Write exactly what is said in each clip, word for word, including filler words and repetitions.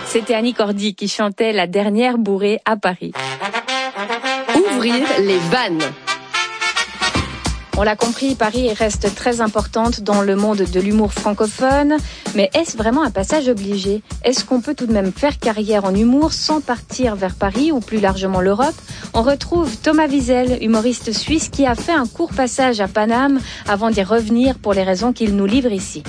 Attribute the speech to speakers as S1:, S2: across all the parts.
S1: C'était Annie Cordy qui chantait La dernière bourrée à Paris.
S2: Ouvrir les vannes.
S1: On l'a compris, Paris reste très importante dans le monde de l'humour francophone. Mais est-ce vraiment un passage obligé ? Est-ce qu'on peut tout de même faire carrière en humour sans partir vers Paris ou plus largement l'Europe ? On retrouve Thomas Wiesel, humoriste suisse qui a fait un court passage à Paname avant d'y revenir pour les raisons qu'il nous livre ici.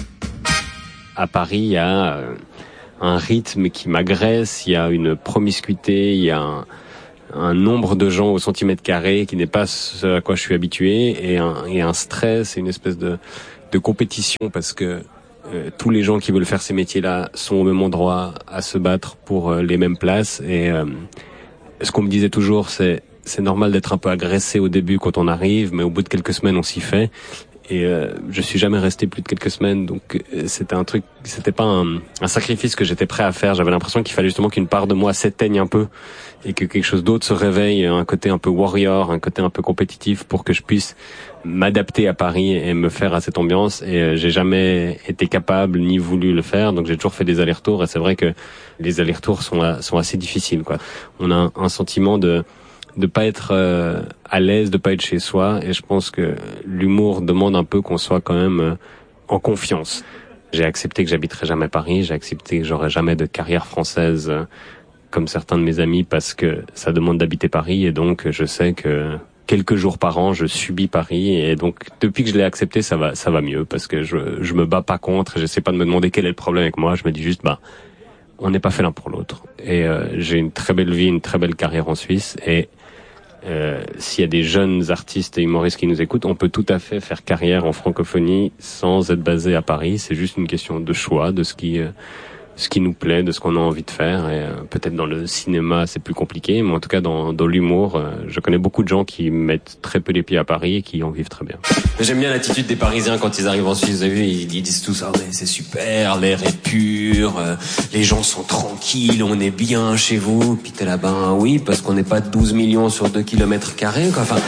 S3: À Paris, il y a un rythme qui m'agresse, il y a une promiscuité, il y a un... un nombre de gens au centimètre carré qui n'est pas ce à quoi je suis habitué et un, et un stress et une espèce de, de compétition parce que euh, tous les gens qui veulent faire ces métiers-là sont au même endroit à se battre pour euh, les mêmes places et euh, ce qu'on me disait toujours c'est c'est normal d'être un peu agressé au début quand on arrive mais au bout de quelques semaines on s'y fait. Et euh, je suis jamais resté plus de quelques semaines, donc euh, c'était un truc, c'était pas un, un sacrifice que j'étais prêt à faire. J'avais l'impression qu'il fallait justement qu'une part de moi s'éteigne un peu et que quelque chose d'autre se réveille, un côté un peu warrior, un côté un peu compétitif, pour que je puisse m'adapter à Paris et me faire à cette ambiance. Et euh, j'ai jamais été capable ni voulu le faire, donc j'ai toujours fait des allers-retours. Et c'est vrai que les allers-retours sont sont assez difficiles, quoi. On a un, un sentiment de de pas être euh, à l'aise, de pas être chez soi, et je pense que l'humour demande un peu qu'on soit quand même euh, en confiance. J'ai accepté que j'habiterais jamais Paris, j'ai accepté que j'aurais jamais de carrière française euh, comme certains de mes amis parce que ça demande d'habiter Paris, et donc je sais que quelques jours par an je subis Paris, et donc depuis que je l'ai accepté ça va ça va mieux parce que je je me bats pas contre, j'essaie pas de me demander quel est le problème avec moi, je me dis juste bah on n'est pas fait l'un pour l'autre, et euh, j'ai une très belle vie, une très belle carrière en Suisse, et Euh, s'il y a des jeunes artistes et humoristes qui nous écoutent, on peut tout à fait faire carrière en francophonie sans être basé à Paris. C'est juste une question de choix, de ce qui, euh, ce qui nous plaît, de ce qu'on a envie de faire. Et euh, peut-être dans le cinéma c'est plus compliqué, mais en tout cas dans, dans l'humour, euh, je connais beaucoup de gens qui mettent très peu les pieds à Paris et qui en vivent très bien.
S4: J'aime bien l'attitude des Parisiens quand ils arrivent en Suisse. Vous avez vu, ils, ils disent tous ah ouais c'est super, l'air est pur, euh, les gens sont tranquilles, on est bien chez vous. Puis t'es là ben oui parce qu'on n'est pas douze millions sur deux kilomètres carrés quoi. Enfin.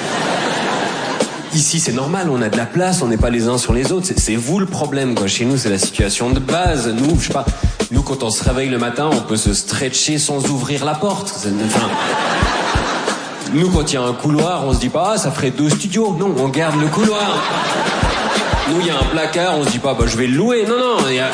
S4: Ici, c'est normal, on a de la place, on n'est pas les uns sur les autres. C'est, c'est vous le problème, quoi. Chez nous, c'est la situation de base. Nous, je sais pas, nous, quand on se réveille le matin, on peut se stretcher sans ouvrir la porte. C'est, enfin, nous, quand il y a un couloir, on se dit pas, ah, ça ferait deux studios. Non, on garde le couloir. Nous, il y a un placard, on se dit pas, bah, je vais le louer. Non, non, il y a...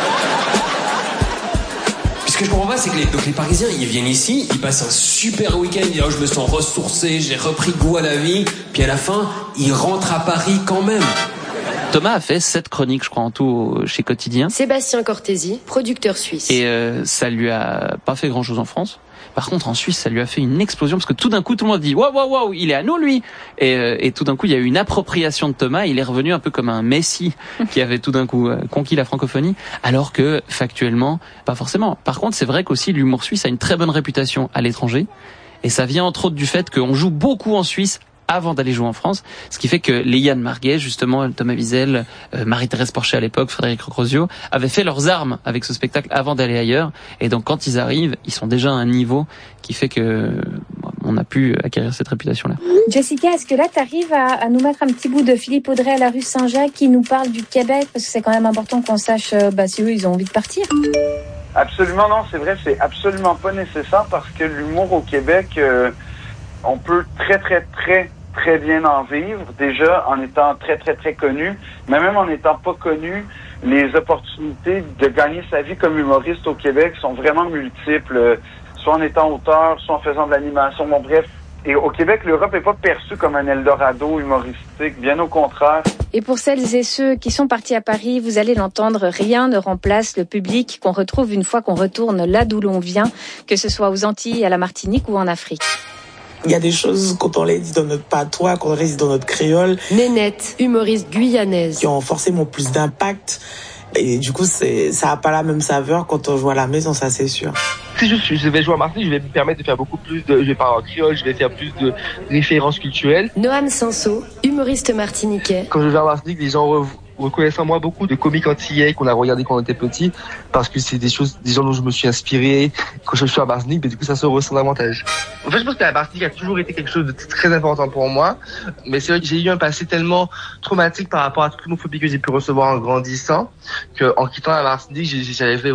S4: Ce que je comprends pas, c'est que les, donc les Parisiens, ils viennent ici, ils passent un super week-end, ils disent oh, je me sens ressourcé, j'ai repris goût à la vie, puis à la fin, ils rentrent à Paris quand même.
S5: Thomas a fait sept chroniques, je crois, en tout chez Quotidien.
S2: Sébastien Cortési, producteur suisse.
S5: Et euh, ça lui a pas fait grand-chose en France. Par contre, en Suisse, ça lui a fait une explosion parce que tout d'un coup, tout le monde dit waouh, waouh, waouh, il est à nous, lui. Et, euh, et tout d'un coup, il y a eu une appropriation de Thomas. Il est revenu un peu comme un Messi qui avait tout d'un coup euh, conquis la francophonie, alors que factuellement, pas forcément. Par contre, c'est vrai qu'aussi l'humour suisse a une très bonne réputation à l'étranger, et ça vient entre autres du fait qu'on joue beaucoup en Suisse avant d'aller jouer en France, ce qui fait que les Yann Marguet, justement, Thomas Wiesel, euh, Marie-Thérèse Porcher à l'époque, Frédéric Rocrosio, avaient fait leurs armes avec ce spectacle avant d'aller ailleurs, et donc quand ils arrivent, ils sont déjà à un niveau qui fait que bon, on a pu acquérir cette réputation-là.
S1: Jessica, est-ce que là tu arrives à, à nous mettre un petit bout de Philippe Audrey à la rue Saint-Jacques qui nous parle du Québec, parce que c'est quand même important qu'on sache euh, bah, si eux ils ont envie de partir.
S6: Absolument non, c'est vrai, c'est absolument pas nécessaire parce que l'humour au Québec, euh, on peut très très très très bien en vivre, déjà en étant très, très, très connu, mais même en n'étant pas connu, les opportunités de gagner sa vie comme humoriste au Québec sont vraiment multiples, soit en étant auteur, soit en faisant de l'animation, bon bref. Et au Québec, l'Europe n'est pas perçue comme un Eldorado humoristique, bien au contraire.
S1: Et pour celles et ceux qui sont partis à Paris, vous allez l'entendre, rien ne remplace le public qu'on retrouve une fois qu'on retourne là d'où l'on vient, que ce soit aux Antilles, à la Martinique ou en Afrique.
S7: Il y a des choses, quand on les dit dans notre patois, quand on les dit dans notre créole...
S2: Nénette, humoriste guyanaise.
S7: ...qui ont forcément plus d'impact. Et du coup, c'est, ça n'a pas la même saveur quand on joue à la maison, ça c'est sûr.
S8: Si je, je vais jouer à Martinique, je vais me permettre de faire beaucoup plus de... Je vais parler en créole, je vais faire plus de références culturelles.
S2: Noam Sanso, humoriste martiniquais.
S8: Quand je vais à Martinique, les gens... Re... reconnaissant moi beaucoup de comiques antillais qu'on a regardé quand on était petit, parce que c'est des choses, des gens dont je me suis inspiré quand je suis à Martinique, mais du coup ça se ressent davantage. En fait, je pense que la Martinique a toujours été quelque chose de très important pour moi, mais c'est vrai que j'ai eu un passé tellement traumatique par rapport à toute l'homophobie que j'ai pu recevoir en grandissant, que en quittant la Martinique, j'avais fait